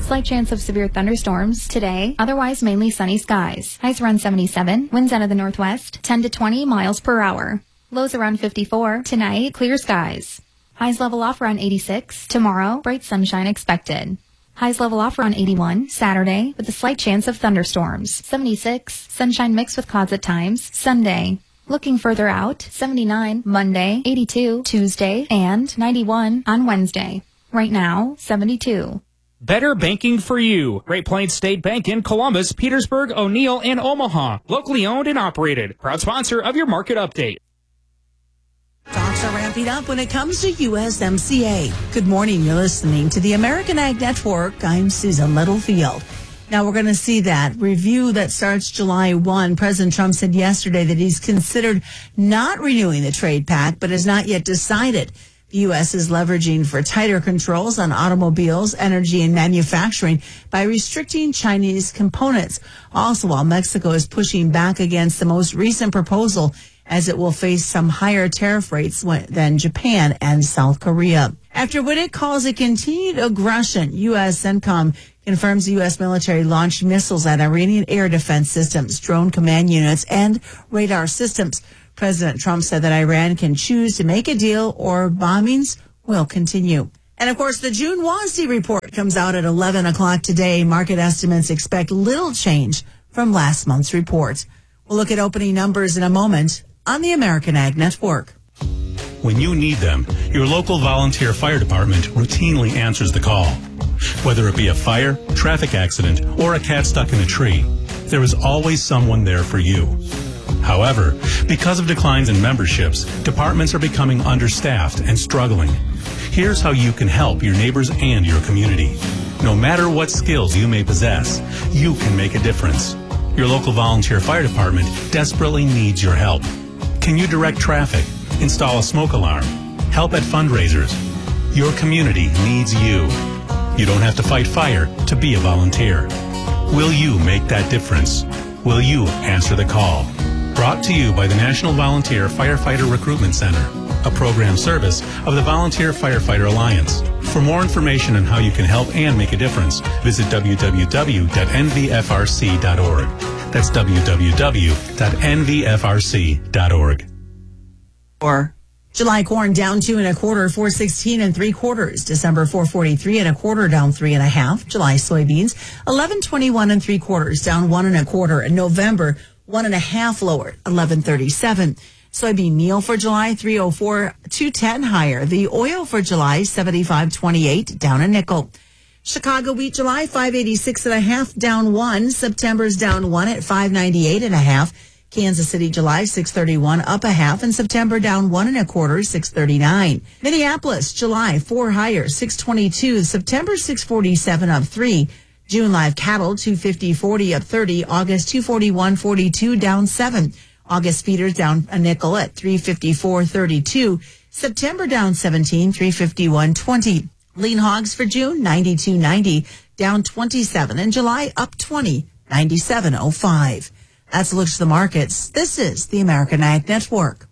Slight chance of severe thunderstorms today, otherwise mainly sunny skies. Highs around 77, winds out of the northwest, 10 to 20 miles per hour. Lows around 54, tonight, clear skies. Highs level off around 86, tomorrow, bright sunshine expected. Highs level off around 81, Saturday, with a slight chance of thunderstorms. 76, sunshine mixed with clouds at times, Sunday. Looking further out, 79, Monday, 82, Tuesday, and 91 on Wednesday. Right now, 72. Better banking for you. Great Plains State Bank in Columbus, Petersburg, O'Neill, and Omaha. Locally owned and operated. Proud sponsor of your market update. Talks are ramping up when it comes to USMCA. Good morning. You're listening to the American Ag Network. I'm Susan Littlefield. Now we're going to see that review that starts July 1. President Trump said yesterday that he's considered not renewing the trade pact, but has not yet decided. The U.S. is leveraging for tighter controls on automobiles, energy, and manufacturing by restricting Chinese components. Also, while Mexico is pushing back against the most recent proposal, as it will face some higher tariff rates than Japan and South Korea. After what it calls a continued aggression, U.S. CENTCOM confirms the U.S. military launched missiles at Iranian air defense systems, drone command units, and radar systems. President Trump said that Iran can choose to make a deal or bombings will continue. And, of course, the June WASDE report comes out at 11 o'clock today. Market estimates expect little change from last month's report. We'll look at opening numbers in a moment on the American Ag Network. When you need them, your local volunteer fire department routinely answers the call. Whether it be a fire, traffic accident, or a cat stuck in a tree, there is always someone there for you. However, because of declines in memberships, departments are becoming understaffed and struggling. Here's how you can help your neighbors and your community. No matter what skills you may possess, you can make a difference. Your local volunteer fire department desperately needs your help. Can you direct traffic, install a smoke alarm, help at fundraisers? Your community needs you. You don't have to fight fire to be a volunteer. Will you make that difference? Will you answer the call? Brought to you by the National Volunteer Firefighter Recruitment Center, a program service of the Volunteer Firefighter Alliance. For more information on how you can help and make a difference, visit www.nvfrc.org. That's www.nvfrc.org. Or July corn down 2 1/4, 4.16 3/4. December 4.43 1/4, down 3 1/2. July soybeans 11.21 3/4, down 1 1/4. And November 1 1/2 lower, 11.37. Soybean meal for July 3.04, 2.10 higher. The oil for July 75.28, down a nickel. Chicago wheat July 5.86 1/2, down 1. September's down 1 at 5.98 1/2. Kansas City July 6.31, up a half, and September down 1 1/4, 6.39. Minneapolis July 4 higher, 6.22. September 6.47, up 3. June live cattle 250.40, up 30. August 241.42, down 7. August feeders down a nickel at 354.32. September down 17, 351.20. Lean hogs for June 92.90, down 27. And July up 20, 97.05. That's a look to the markets. This is the American Ag Network.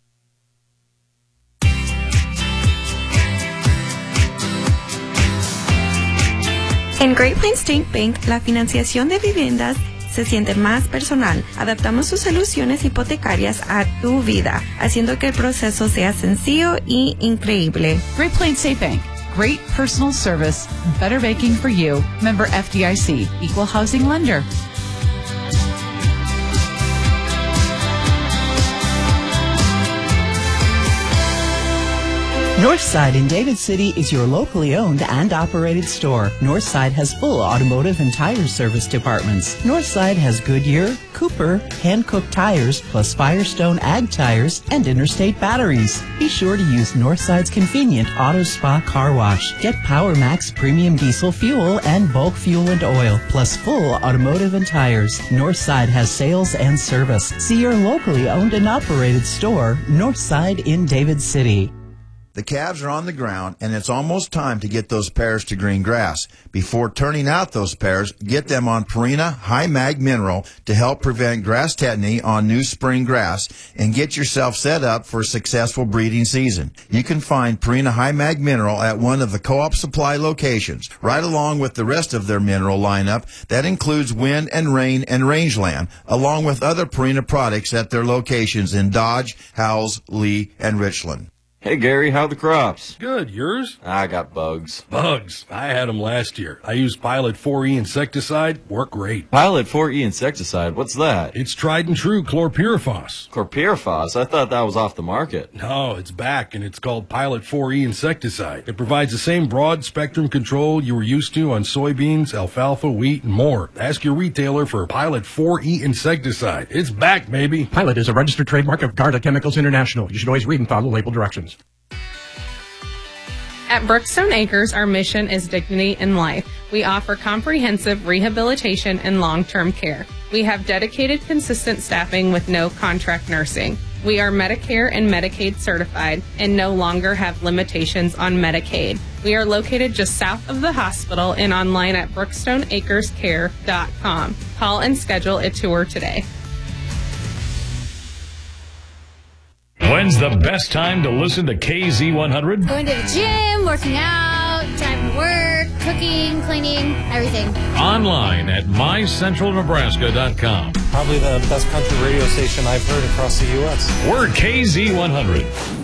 En Great Plains State Bank, la financiación de viviendas se siente más personal. Adaptamos sus soluciones hipotecarias a tu vida, haciendo que el proceso sea sencillo y increíble. Great Plains State Bank. Great personal service. Better banking for you. Member FDIC. Equal housing lender. Northside in David City is your locally owned and operated store. Northside has full automotive and tire service departments. Northside has Goodyear, Cooper, hand-cooked tires, plus Firestone Ag tires and Interstate batteries. Be sure to use Northside's convenient Auto Spa car wash. Get Power Max premium diesel fuel and bulk fuel and oil, plus full automotive and tires. Northside has sales and service. See your locally owned and operated store, Northside in David City. The calves are on the ground, and it's almost time to get those pairs to green grass. Before turning out those pairs, get them on Purina High Mag Mineral to help prevent grass tetany on new spring grass and get yourself set up for a successful breeding season. You can find Purina High Mag Mineral at one of the Co-op Supply locations, right along with the rest of their mineral lineup that includes Wind and Rain and Rangeland, along with other Purina products at their locations in Dodge, Howells, Lee, and Richland. Hey, Gary, how are the crops? Good. Yours? I got bugs. Bugs? I had them last year. I used Pilot 4E insecticide. Worked great. Pilot 4E insecticide? What's that? It's tried and true chlorpyrifos. Chlorpyrifos? I thought that was off the market. No, it's back, and it's called Pilot 4E insecticide. It provides the same broad-spectrum control you were used to on soybeans, alfalfa, wheat, and more. Ask your retailer for Pilot 4E insecticide. It's back, baby. Pilot is a registered trademark of Garda Chemicals International. You should always read and follow label directions. At Brookstone Acres, our mission is dignity in life. We offer comprehensive rehabilitation and long-term care. We have dedicated, consistent staffing with no contract nursing. We are Medicare and Medicaid certified and no longer have limitations on Medicaid. We are located just south of the hospital and online at brookstoneacrescare.com. Call and schedule a tour today. When's the best time to listen to KZ100? Going to the gym, working out, driving to work, cooking, cleaning, everything. Online at mycentralnebraska.com. Probably the best country radio station I've heard across the U.S. We're KZ100.